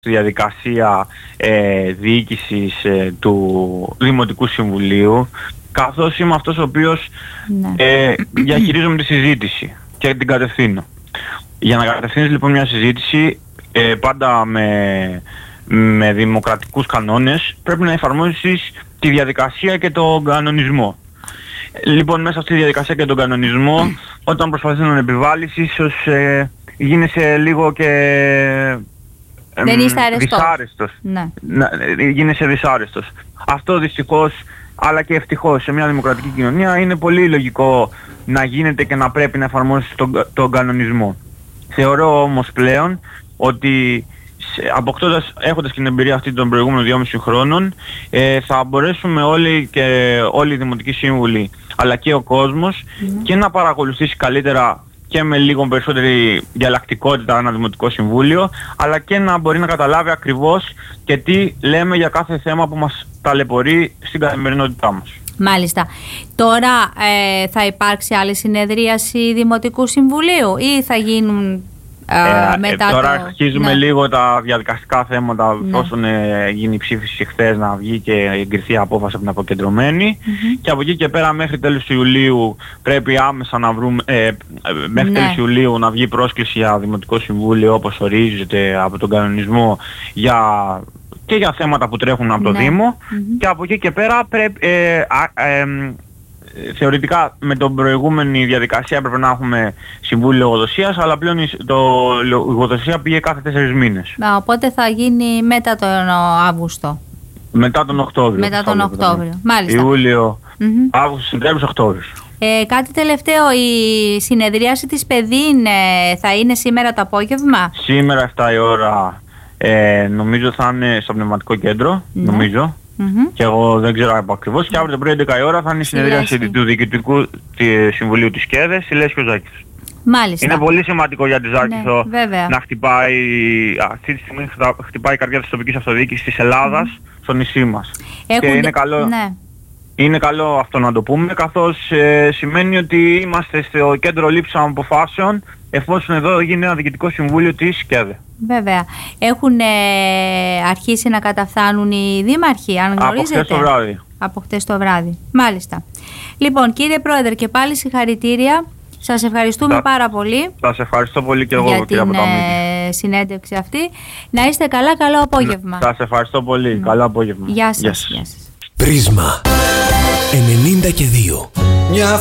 στη διαδικασία διοίκησης του Δημοτικού Συμβουλίου, καθώς είμαι αυτός ο οποίος διαχειρίζομαι τη συζήτηση και την κατευθύνω. Για να κατευθύνεις λοιπόν μια συζήτηση, πάντα με δημοκρατικούς κανόνες, πρέπει να εφαρμόσεις τη διαδικασία και τον κανονισμό. Λοιπόν, μέσα στη διαδικασία και τον κανονισμό, όταν προσπαθείς να τον επιβάλλεις, ίσως γίνεσαι λίγο και δεν είστε δυσάρεστος. Ναι. Γίνεσαι δυσάρεστος. Αυτό δυστυχώς, αλλά και ευτυχώς, σε μια δημοκρατική κοινωνία είναι πολύ λογικό να γίνεται και να πρέπει να εφαρμόσεις τον κανονισμό. Θεωρώ όμως πλέον ότι έχοντας την εμπειρία αυτή των προηγούμενων 2,5 χρόνων, θα μπορέσουμε όλοι οι δημοτικοί σύμβουλοι, αλλά και ο κόσμος, και να παρακολουθήσει καλύτερα και με λίγο περισσότερη διαλλακτικότητα ένα δημοτικό συμβούλιο, αλλά και να μπορεί να καταλάβει ακριβώς και τι λέμε για κάθε θέμα που μας ταλαιπωρεί στην καθημερινότητά μας. Μάλιστα. Τώρα θα υπάρξει άλλη συνεδρίαση Δημοτικού Συμβουλίου ή θα γίνουν μετά τώρα αρχίζουμε λίγο τα διαδικαστικά θέματα, όσον γίνει η ψήφιση χθες να βγει και εγκριθεί απόφαση από την αποκεντρωμένη, και από εκεί και πέρα μέχρι τέλος Ιουλίου πρέπει άμεσα να βρούμε, μέχρι τέλος Ιουλίου να βγει πρόσκληση για Δημοτικό Συμβούλιο όπως ορίζεται από τον κανονισμό και για θέματα που τρέχουν από το Δήμο, και από εκεί και πέρα πρέπει, θεωρητικά με την προηγούμενη διαδικασία έπρεπε να έχουμε Συμβούλιο Λογοδοσίας, αλλά πλέον η λογοδοσία πήγε κάθε 4 μήνες. Οπότε θα γίνει μετά τον Αύγουστο. Μετά τον Οκτώβριο. Μάλιστα. Ιούλιο, Αύγουστο, Σεπτέμβριος, Οκτώβριος. Κάτι τελευταίο, η συνεδρίαση της ΠΕΔΗΝ θα είναι σήμερα το απόγευμα. Σήμερα 7 η ώρα, νομίζω θα είναι στο Πνευματικό Κέντρο, νομίζω. Και εγώ δεν ξέρω ακριβώς, και αύριο το πρωί 11 η ώρα θα είναι η συνεδρίαση του Διοικητικού Συμβουλίου της ΚΕΔΕ στη Λέσχη Ζάκης. Μάλιστα. Είναι πολύ σημαντικό για τη Ζάκηθο να χτυπάει, αυτή τη στιγμή χτυπάει η καρδιά της τοπικής αυτοδιοίκησης της Ελλάδας στο νησί μας. Και είναι καλό αυτό να το πούμε, καθώς σημαίνει ότι είμαστε στο κέντρο λήψης αποφάσεων, εφόσον εδώ γίνει ένα Διοικητικό Συμβούλιο της ΚΕΔΕ. Βέβαια. Έχουν αρχίσει να καταφθάνουν οι δήμαρχοι, αν γνωρίζετε. Από χτες το βράδυ. Από χτες το βράδυ. Μάλιστα. Λοιπόν, κύριε Πρόεδρε, και πάλι συγχαρητήρια. Σας ευχαριστούμε πάρα πολύ. Σας ευχαριστώ πολύ και εγώ για την συνέντευξη αυτή. Να είστε καλά, καλό απόγευμα. Σας ευχαριστώ πολύ. Καλό απόγευμα. Γεια σας. Πρίσμα 92.